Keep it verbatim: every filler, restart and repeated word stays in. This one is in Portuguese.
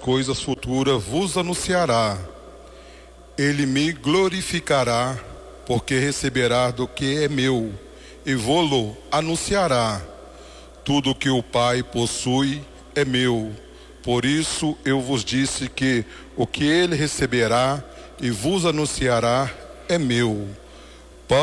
coisas futuras vos anunciará. Ele me glorificará, porque receberá do que é meu, e vô-lo anunciará. Tudo que o Pai possui é meu. Por isso eu vos disse que o que ele receberá e vos anunciará é meu.